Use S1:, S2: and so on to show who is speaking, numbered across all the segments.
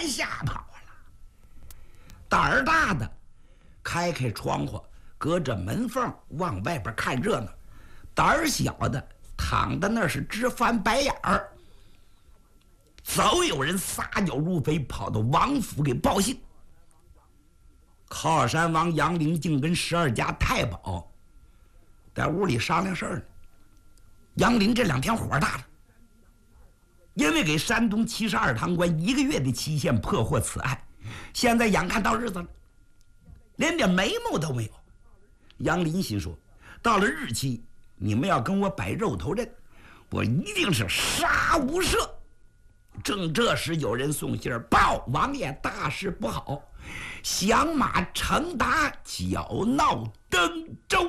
S1: 全吓跑了。胆儿大的开窗户，隔着门缝往外边看热闹；胆儿小的躺在那儿是直翻白眼儿。早有人撒脚入飞，跑到王府给报信。靠山王杨凌竟跟12家太保在屋里商量事儿呢。杨凌这2天火大了，因为给山东72堂官1个月的期限破获此案，现在眼看到日子了，连点眉目都没有。杨凌心说，到了日期，你们要跟我摆肉头阵，我一定是杀无赦。正这时有人送信报王爷大事不好，响马程达搅闹登州。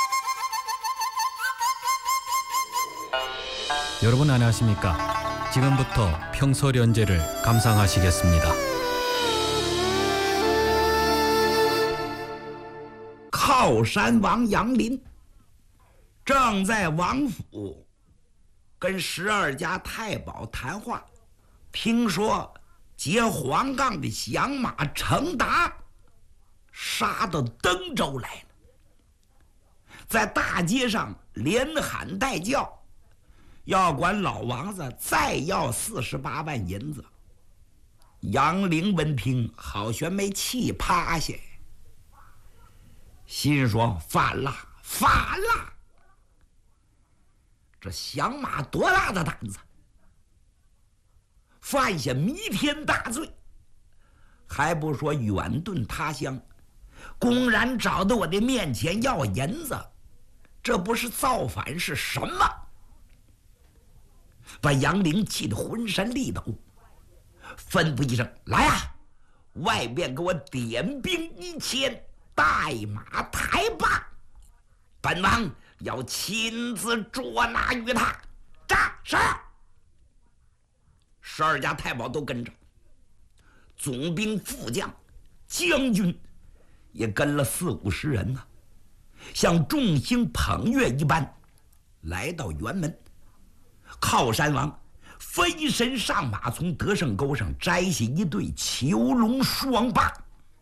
S2: 여러분 안녕하십니까? 지금부터 평서련제를 감상하시겠습니다.
S1: 靠山王杨林正在王府跟12家太保谈话，听说劫黄杠的响马程达杀到登州来了，在大街上连喊带叫，要管老王子再要48万银子。杨凌闻听，好悬没气趴下，心说反了，反了！这响马多大的胆子，犯下弥天大罪，还不说远遁他乡，公然找到我的面前要银子，这不是造反是什么？把杨凌气得浑身力抖，吩咐一声：“来呀，外边给我点兵1000，带马抬罢，本王要亲自捉拿于他。”扎是。12家太保都跟着，总兵、副将、将军也跟了40-50人呢，像众星捧月一般来到辕门。靠山王飞身上马，从德胜沟上摘下一对囚龙双棒。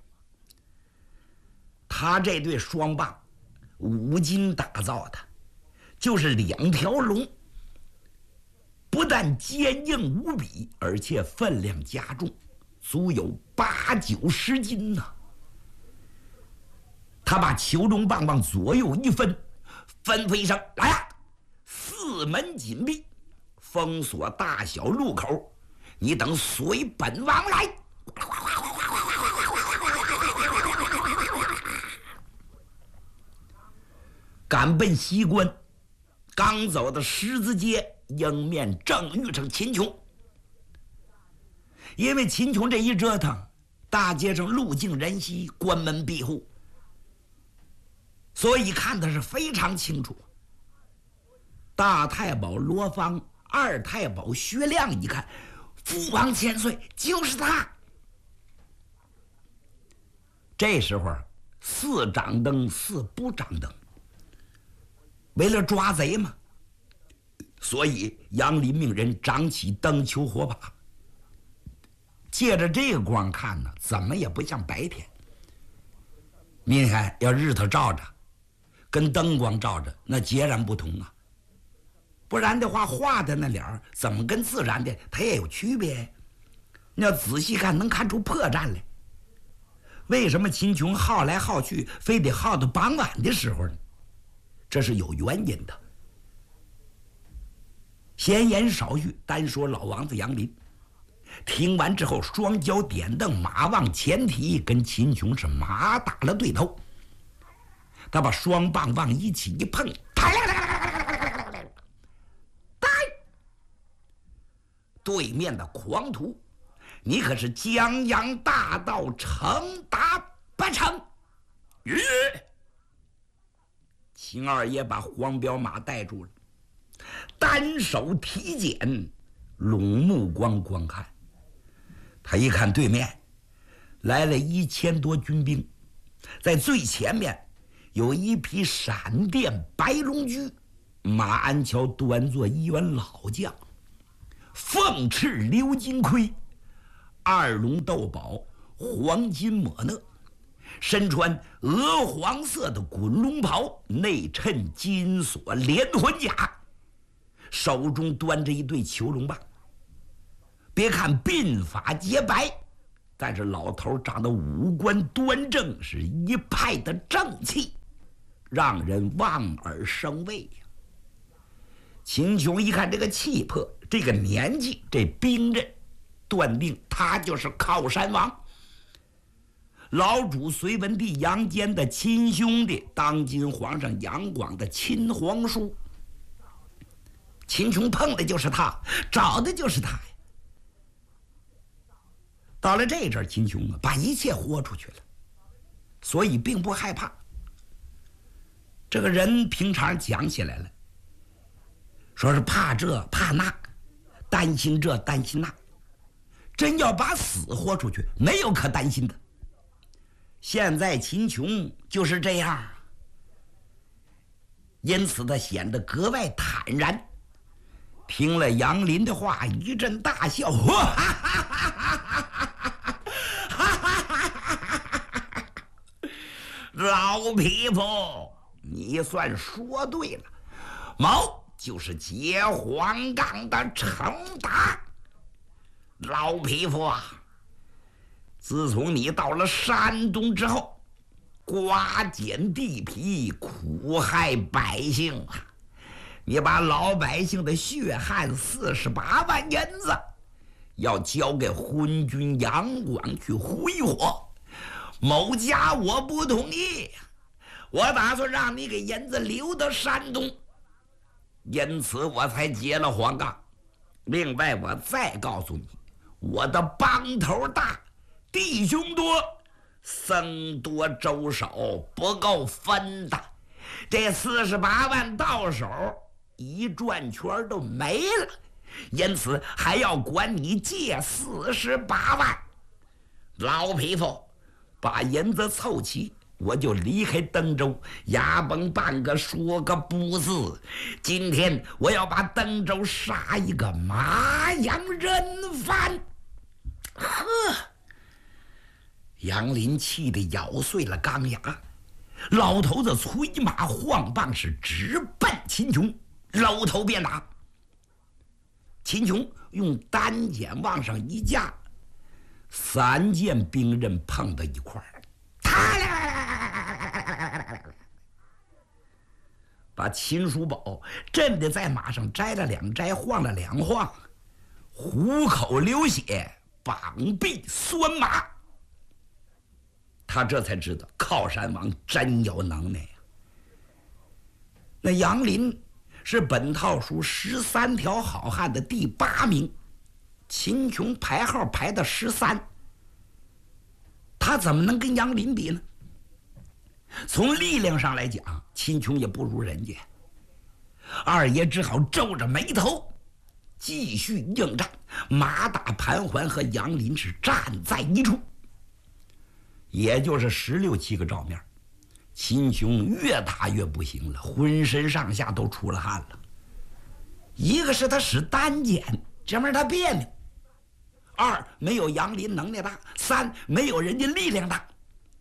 S1: 他这对双棒5金打造的，就是2条龙，不但坚硬无比，而且分量加重，足有8-9-10斤呢。他把囚龙棒往左右一分，吩咐一声：“来呀！4门紧闭，封锁大小路口，你等随本王来。”赶奔西关，刚走到十字街，迎面正遇上秦琼。因为秦琼这一折腾，大街上路径人稀，关门闭户，所以看的是非常清楚。大太保罗芳、二太保薛亮一看，父王千岁，就是他。这时候4掌灯，4不掌灯，为了抓贼嘛，所以杨林命人掌起灯球火把，借着这个光看呢，怎么也不像白天。你看，要日头照着，跟灯光照着那截然不同啊。不然的话，画的那脸儿怎么跟自然的它也有区别？你要仔细看，能看出破绽来。为什么秦琼耗来耗去，非得耗到傍晚的时候呢？这是有原因的。闲言少叙，单说老王子杨林。听完之后，双脚点蹬，马往前提，跟秦琼是马打了对头。他把双棒往一起一碰，对面的狂徒，你可是江洋大盗程达不成？秦二爷把黄骠马带住了，单手提锏，拢目光观看。他一看对面来了1000多军兵，在最前面有一匹闪电白龙驹，马鞍桥端坐一员老将，凤翅鎏金盔， 二龙斗宝，黄金抹讷，身穿鹅黄色的滚龙袍，内衬金锁连环甲，手中端着一对囚龙棒。别看鬓发洁白，但是老头长得五官端正，是一派的正气，让人望而生畏呀。秦琼一看这个气魄，这个年纪，这兵刃，断定他就是靠山王。老主隋文帝杨坚的亲兄弟，当今皇上杨广的亲皇叔。秦琼碰的就是他，找的就是他呀。到了这阵，秦琼把一切豁出去了，所以并不害怕。这个人平常讲起来了，说是怕这怕那，担心这担心那，真要把死豁出去，没有可担心的。现在秦琼就是这样，因此他显得格外坦然。听了杨林的话，一阵大笑，老匹夫，你算说对了，毛就是结黄冈的程达。老匹夫啊，自从你到了山东之后，刮减地皮，苦害百姓啊！你把老百姓的血汗48万银子要交给昏君杨广去挥霍，某家我不同意，我打算让你给银子留到山东，因此我才结了黄冈。另外我再告诉你，我的帮头大，弟兄多，僧多粥少，不够分的。这48万到手，一转圈都没了，因此还要管你借48万。老匹夫，把银子凑齐，我就离开登州，牙崩半个说个不字。今天我要把登州杀一个麻羊人犯。呵，杨林气得咬碎了钢牙，老头子催马晃棒，是直奔秦琼，搂头便打。秦琼用单锏往上一架，3件兵刃碰到一块儿，把秦叔宝震得在马上摘了2摘，晃了2晃，虎口流血，膀臂酸麻。他这才知道靠山王真有能耐呀。那杨林是本套书13条好汉的第8名，秦琼排号排到13，他怎么能跟杨林比呢？从力量上来讲，秦琼也不如人家。二爷只好皱着眉头继续应战，马打盘桓和杨林是站在一处，也就是16、17个照面。秦琼越打越不行了，浑身上下都出了汗了。一个是他使单锏，这玩意儿他别扭；2没有杨林能耐大；3没有人家力量大。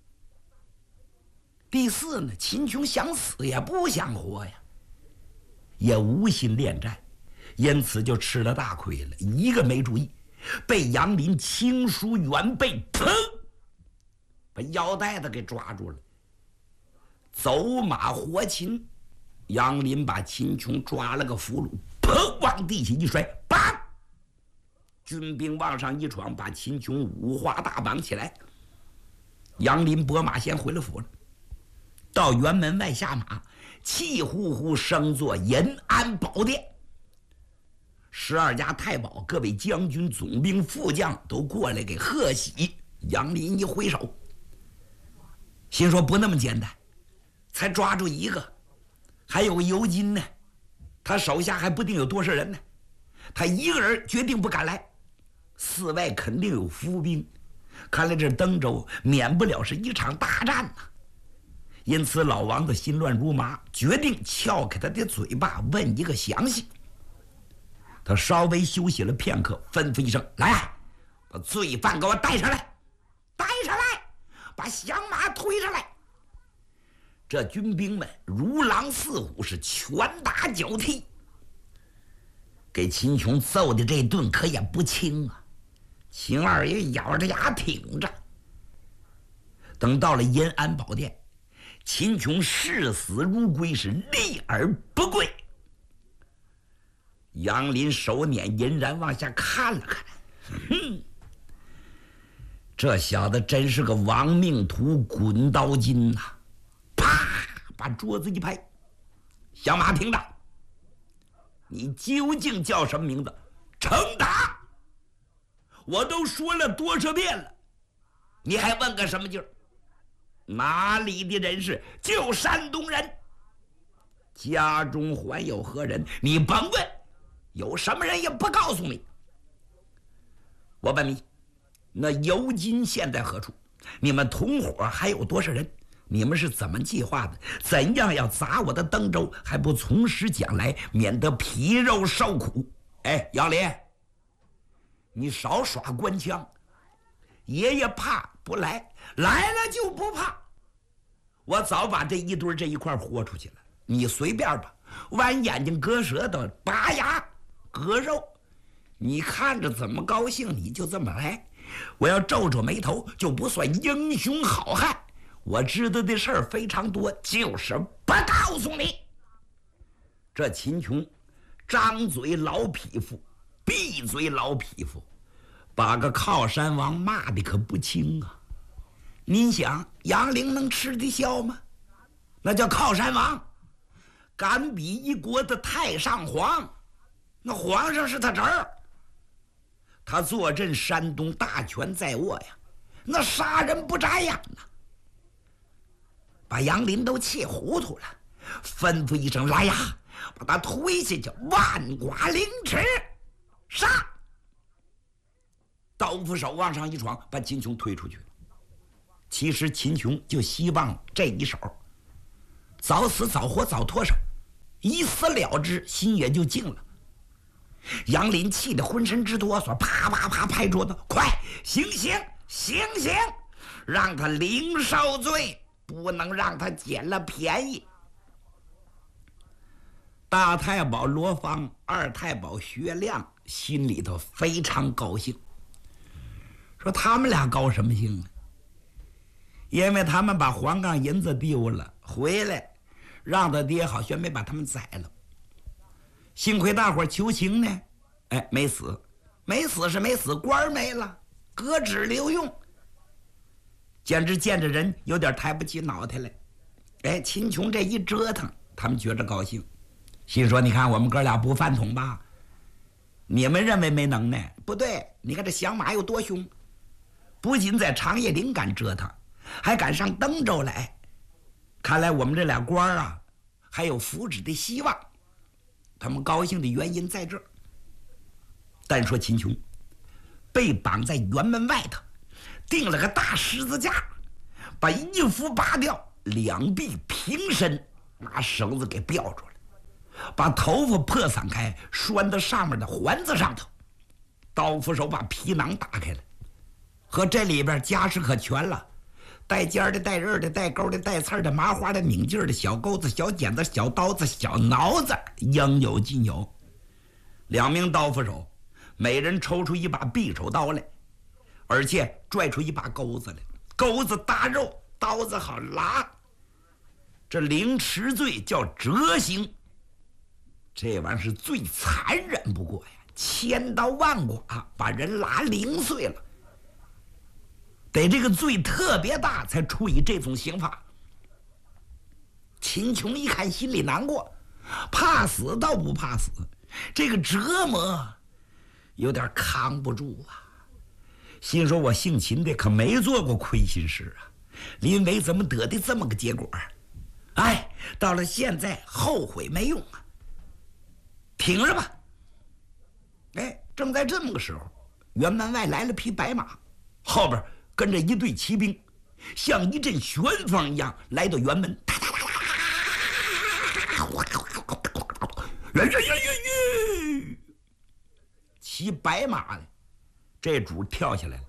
S1: 第4呢，秦琼想死也不想活呀，也无心恋战，因此就吃了大亏了，一个没注意，被杨林轻舒原背，砰，把腰带子给抓住了。走马活擒，杨林把秦琼抓了个俘虏，砰，往地下一摔，砰，军兵往上一闯，把秦琼五花大绑起来。杨林拨马先回了府了，到辕门外下马，气呼呼升坐延安宝殿。12家太保、各位将军、总兵、副将都过来给贺喜。杨林一挥手，心说不那么简单，才抓住一个，还有个尤金呢，他手下还不定有多少人呢。他一个人决定不敢来，寺外肯定有伏兵，看来这登州免不了是一场大战呐。因此老王子心乱如麻，决定撬开他的嘴巴，问一个详细。他稍微休息了片刻，吩咐一声：“来， 把罪犯给我带上来，带上来，把响马推上来。这军兵们如狼似虎，是拳打脚踢，给秦琼揍的这顿可也不轻啊。秦二爷咬着牙挺着。等到了延安宝殿，秦琼视死如归，是立而不跪。杨林手捻银髯往下看了看，哼，这小子真是个亡命徒，滚刀筋呐！啪，把桌子一拍，响马听着，你究竟叫什么名字？程达！我都说了多少遍了，你还问个什么劲儿？哪里的人士？就山东人。家中还有何人？你甭问，有什么人也不告诉你。我问你，那尤金现在何处？你们同伙还有多少人？你们是怎么计划的？怎样要砸我的登州？还不从实讲来，免得皮肉受苦。哎，杨林，你少耍官腔。爷爷怕不来，来了就不怕。我早把这一堆这一块豁出去了，你随便吧，剜眼睛、割舌头、拔牙、割肉，你看着怎么高兴你就这么来。我要皱皱眉头，就不算英雄好汉。我知道的事儿非常多，就是不告诉你。这秦琼张嘴老匹夫，闭嘴老匹夫，把个靠山王骂的可不轻啊！您想杨凌能吃得消吗？那叫靠山王，敢比一国的太上皇，那皇上是他侄儿，他坐镇山东，大权在握呀，那杀人不眨眼呐！把杨林都气糊涂了，吩咐一声：“来呀，把他推下去，万剐凌迟，杀！”刀斧手往上一闯，把秦琼推出去了。其实秦琼就希望这一手早死早活早脱手，一死了之，心也就静了。杨林气得浑身直哆嗦，啪啪啪拍桌子：“快行刑，行刑，让他零受罪，不能让他捡了便宜。”大太保罗芳、二太保薛亮心里头非常高兴，说他们俩高什么兴啊？因为他们把黄杠银子丢了，回来让他爹好像没把他们宰了。幸亏大伙求情呢，哎，没死，没死是没死，官没了，革职留用，简直见着人有点抬不起脑袋来。哎，秦琼这一折腾，他们觉着高兴，心说：“你看我们哥俩不饭桶吧？你们认为没能耐，不对，你看这响马有多凶，不仅在长叶岭敢折腾，还敢上登州来。看来我们这俩官啊，还有福祉的希望。”他们高兴的原因在这儿。单说秦琼被绑在辕门外头，钉了个大十字架，把衣服拔掉，两臂平伸，拿绳子给吊住了，把头发破散开，拴到上面的环子上头。刀斧手把皮囊打开了，和这里边家事可全了，带尖的、带刃的、带钩的、带刺的、麻花的、拧劲的、小钩子、小剪子、小刀子、小挠子，应有尽有。两名刀斧手每人抽出一把匕首刀来，而且拽出一把钩子来，钩子搭肉，刀子好拉。这凌迟罪叫折刑，这玩意儿是最残忍不过呀，千刀万剐，把人拉零碎了。得这个罪特别大才处以这种刑罚。秦琼一看心里难过，怕死倒不怕死，这个折磨有点扛不住啊。心说我姓秦的可没做过亏心事啊，林维怎么得的这么个结果？哎，到了现在后悔没用啊，挺着吧。哎，正在这么个时候，辕门外来了匹白马，后边跟着一队骑兵，像一阵旋风一样来到辕门。骑白马的这猪跳下来了，